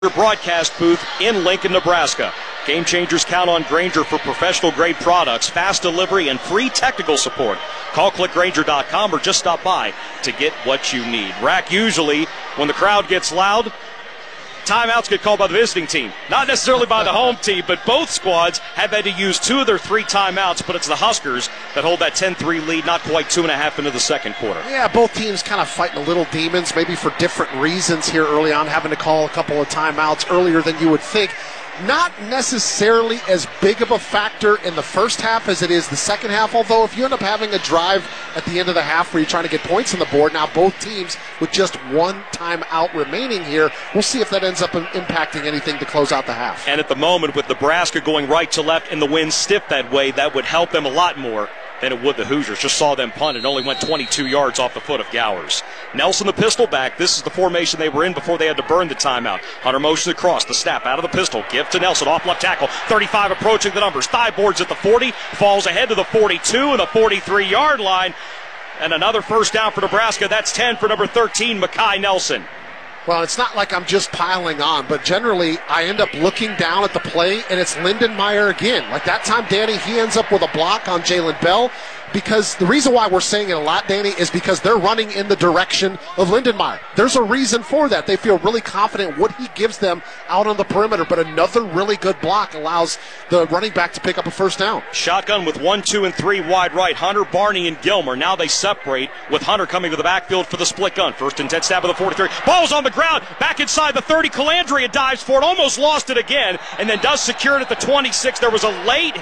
broadcast booth in Lincoln, Nebraska. Game Changers count on Grainger for professional-grade products, fast delivery, and free technical support. Call clickgrainger.com or just stop by to get what you need. Rack, usually, when the crowd gets loud, timeouts get called by the visiting team. Not necessarily by the home team, but both squads have had to use 2 of their 3 timeouts, but it's the Huskers that hold that 10-3 lead, not quite 2.5 into the second quarter. Yeah, both teams kind of fighting a little demons, maybe for different reasons here early on, having to call a couple of timeouts earlier than you would think. Not necessarily as big of a factor in the first half as it is the second half, although if you end up having a drive at the end of the half where you're trying to get points on the board, now both teams with just 1 timeout remaining here, we'll see if that ends up impacting anything to close out the half. And at the moment, with Nebraska going right to left and the wind stiff that way, that would help them a lot more than it would the Hoosiers. Just saw them punt. It only went 22 yards off the foot of Gowers. Nelson, the pistol back. This is the formation they were in before they had to burn the timeout. Hunter motions across. The snap out of the pistol. Give to Nelson. Off left tackle. 35 approaching the numbers. Thigh boards at the 40. Falls ahead to the 42 and the 43-yard line. And another first down for Nebraska. That's 10 for number 13, Makai Nelson. Well, it's not like I'm just piling on, but generally I end up looking down at the play, and it's Lindenmeyer again. Like that time, Danny, he ends up with a block on Jalen Bell, because the reason why we're saying it a lot, Danny, is because they're running in the direction of Lindenmeyer. There's a reason for that. They feel really confident what he gives them out on the perimeter, but another really good block allows the running back to pick up a first down. Shotgun with 1, 2, and 3 wide right. Hunter, Barney, and Gilmer. Now they separate with Hunter coming to the backfield for the split gun. First and 10 snap of the 43. Ball's on the ground. Back inside the 30. Calandria dives for it. Almost lost it again, and then does secure it at the 26. There was a late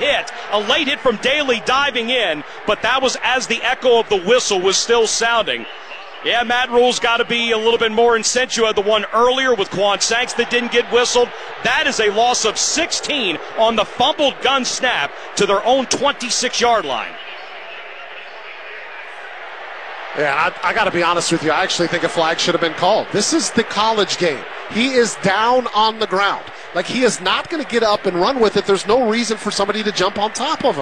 hit from Daly diving in, but that was as the echo of the whistle was still sounding. Yeah, Matt Rule's got to be a little bit more incensed. You had the one earlier with Quan Sanks that didn't get whistled. That is a loss of 16 on the fumbled gun snap to their own 26-yard line. Yeah, I got to be honest with you. I actually think a flag should have been called. This is the college game. He is down on the ground. Like, he is not going to get up and run with it. There's no reason for somebody to jump on top of him.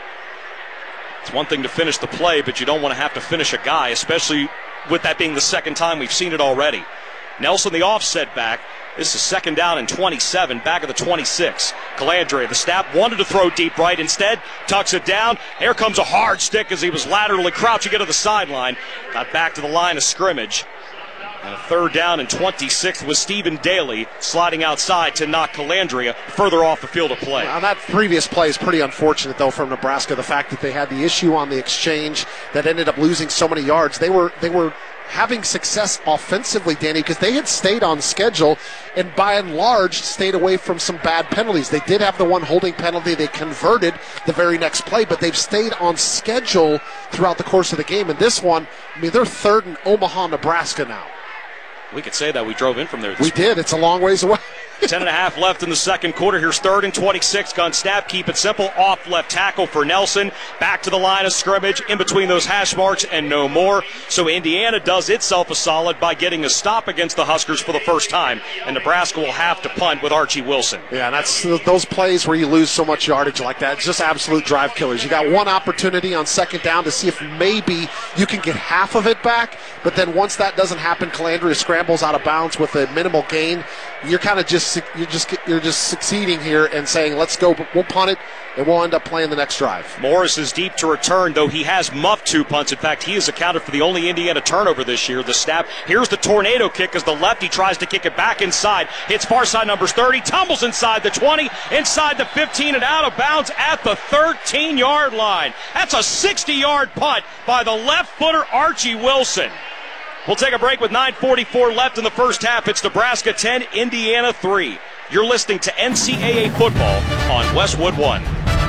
It's one thing to finish the play, but you don't want to have to finish a guy, especially with that being the second time we've seen it already. Nelson, the offset back. This is second down and 27, back of the 26. Calandria, the snap, wanted to throw deep right. Instead, tucks it down. Here comes a hard stick as he was laterally crouching into the sideline. Got back to the line of scrimmage. And third down and 26 with Stephen Daly sliding outside to knock Calandria further off the field of play. Now, that previous play is pretty unfortunate, though, from Nebraska. The fact that they had the issue on the exchange that ended up losing so many yards. They were having success offensively, Danny, because they had stayed on schedule and by and large stayed away from some bad penalties. They did have the one holding penalty they converted the very next play, but they've stayed on schedule throughout the course of the game. And this one, I mean, they're third in Omaha, Nebraska now. We could say that. We drove in from there. We did. It's a long ways away. 10.5 left in the second quarter. Here's third and 26. Gun snap. Keep it simple. Off left tackle for Nelson. Back to the line of scrimmage. In between those hash marks and no more. So Indiana does itself a solid by getting a stop against the Huskers for the first time. And Nebraska will have to punt with Archie Wilson. Yeah, and that's those plays where you lose so much yardage like that. It's just absolute drive killers. You got one opportunity on second down to see if maybe you can get half of it back. But then once that doesn't happen, Calandria scrambles out of bounds with a minimal gain. You're kind of just succeeding here and saying, let's go, we'll punt it, and we'll end up playing the next drive. Morris is deep to return, though he has muffed 2 punts. In fact, he has accounted for the only Indiana turnover this year. The snap. Here's the tornado kick as the lefty tries to kick it back inside. Hits far side numbers 30, tumbles inside the 20, inside the 15, and out of bounds at the 13-yard line. That's a 60-yard punt by the left footer Archie Wilson. We'll take a break with 9:44 left in the first half. It's Nebraska 10, Indiana 3. You're listening to NCAA football on Westwood One.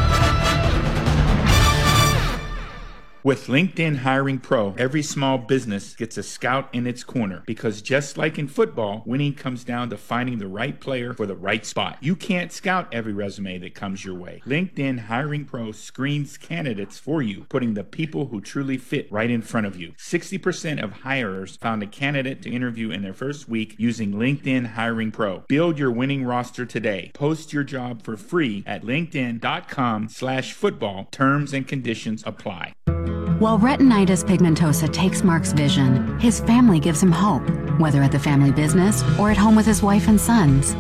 With LinkedIn Hiring Pro, every small business gets a scout in its corner, because just like in football, winning comes down to finding the right player for the right spot. You can't scout every resume that comes your way. LinkedIn Hiring Pro screens candidates for you, putting the people who truly fit right in front of you. 60% of hirers found a candidate to interview in their first week using LinkedIn Hiring Pro. Build your winning roster today. Post your job for free at linkedin.com/football. Terms and conditions apply. While retinitis pigmentosa takes Mark's vision, his family gives him hope, whether at the family business or at home with his wife and sons.